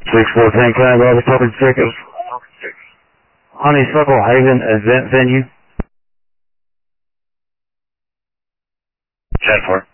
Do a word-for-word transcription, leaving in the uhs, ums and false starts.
six fourteen, can I grab a token ticket? Honeysuckle Haven event venue. ten four.